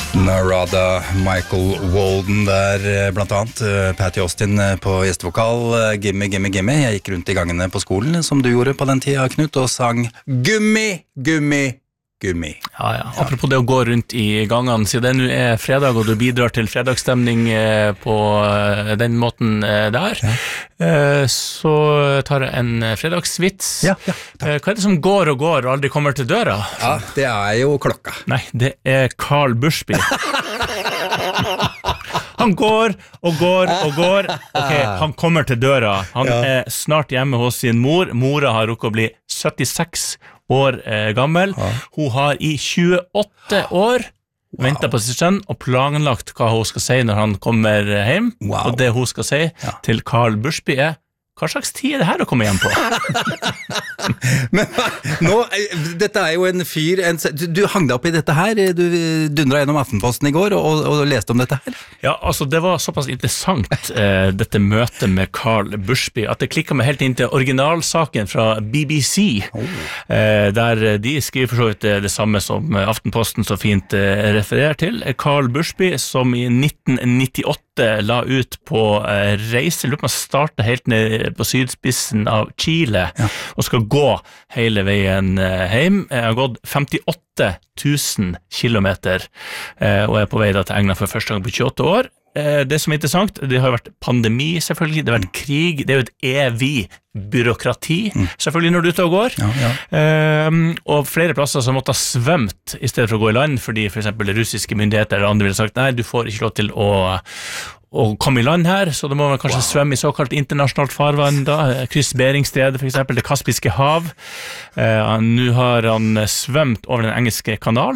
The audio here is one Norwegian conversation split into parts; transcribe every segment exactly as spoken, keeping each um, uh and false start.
Narada, Michael Walden der, blant annet Patty Austin på gjestevokal, Gimme, Gimme, Gimme. Jeg gikk rundt i gangene på skolen, som du gjorde på den tida, Knut, og sang Gummi, Gummi, Gummi. Ja, ja. Apropos det å gå rundt i gangene, siden det nå er fredag, og du bidrar til fredagsstemning på den måten der, ja. Så tar jeg en fredagsvits. Ja, ja, Hva er det som går og går og aldri kommer til døra? Ja, det er jo klokka. Nei, det er Carl Bursby. Han går og går og går. Ok, han kommer til døra. Han ja. er snart hjemme hos sin mor. Mora har rukket å bli syttiseks år eh, gammel. Ja. Hun har i tjueåtte år wow. ventet på sin sønn og planlagt hva hun skal si når han kommer hjem. Wow. Og det hun skal si ja. til Carl Bursby er: hva slags tid er det her å komme hjem på? Men nå, dette er jo en fyr, en, du, du hang deg opp i dette her, du dundret gjennom Aftenposten i går og, og, og leste om dette her. Ja, altså det var såpass interessant, eh, dette møtet med Carl Bursby, at det klikket meg helt inn til originalsaken fra B B C, oh. eh, der de skriver for så vidt det samme som Aftenposten så fint eh, refererer til. Carl Bursby, som i nitten nittiåtte la ut på eh, reise, lurer på å starte helt ned på sydspissen av Chile, ja. og skal gå hele veien eh, hjem. Jeg har gått femtiåtte tusen kilometer, eh, og er på vei da til England for første gang på tjueåtte år. Eh, det som er interessant, det har vært pandemi selvfølgelig, det har vært krig, det er jo et evig byråkrati, mm. selvfølgelig når du er ute og går, ja, ja. Eh, og flere plasser som måtte ha svømt i stedet for å gå i land, fordi for eksempel russiske myndigheter eller andre ville sagt, nei, du får ikke lov til å og komme i land her, så da må man kanskje wow. svømme i såkalt internasjonalt farvann da, kryss Beringstredet for eksempel, det Kaspiske hav. Eh, nå har han svømt over den engelske kanal,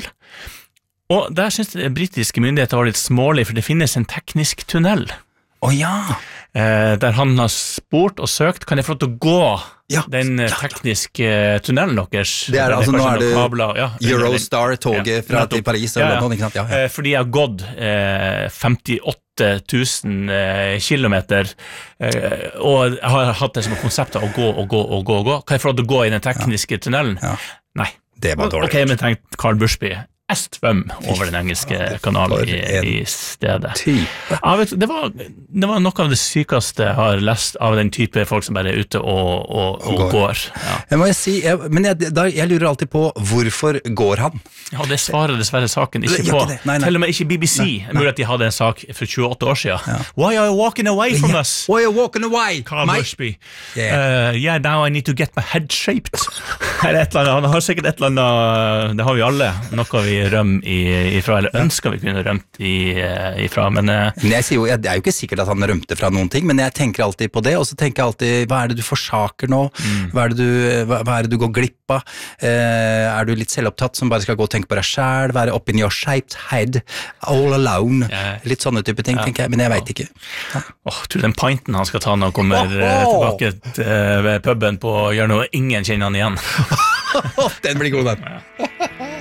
og der synes jeg britiske myndigheter var litt smålig, for det finnes en teknisk tunnel. Å oh, ja! Eh, der han har spurt og søkt, kan jeg få lov til å gå ja, den ja, tekniske tunnelen deres? Det er, altså, nå er det kabler, ja, Eurostar-toget ja, fra til Paris, eller ja, ja. noe, ikke sant? Ja, ja. Eh, fordi jeg har gått eh, femtiåtte tusen eh, kilometer, eh, og jeg har hatt det som et konsept å gå og gå og gå og gå. Kan jeg få lov til å gå i den tekniske ja. tunnelen? Ja. Nei. Det var dårlig. Ok, men tenk Carl Bursby. Svøm over den engelske kanalen i, i stedet. Ja, vet, det, var, det var noe av det sykeste jeg har lest av den type folk som bare er ute og, og, og går. går. Ja. Jeg må jeg si, jeg, men jeg, da, jeg lurer alltid på hvorfor går han? Ja, det svarer dessverre saken ikke på. Nei, nei. Til og med ikke B B C. Jeg mulig at de hadde en sak for tjueåtte år siden. Ja. Why are you walking away from yeah. us? Why are you walking away? Carl Bursby. Yeah. Uh, yeah, now I need to get my head shaped. Eller et eller annet. Han har sikkert et eller annet, det har vi alle, noe vi røm ifra, eller ønsker vi kunne rømt ifra, men... men jeg sier jo, det er jo ikke sikkert at han rømte fra noen ting, men jeg tenker alltid på det, og så tenker jeg alltid, hva er det du forsaker nå? Mm. Hva, er det du, hva, hva er det du går glipp av? Eh, er du litt selvopptatt som bare skal gå og tenke på deg selv, være up in your shaped head, all alone, yeah. litt sånne type ting, ja. tenker jeg, men jeg vet ikke. Ja. Åh, tror du den pinten han skal ta når han kommer oh, oh. tilbake til puben på hjørnet, og ingen kjenner han igjen? Den blir god, den. Ja.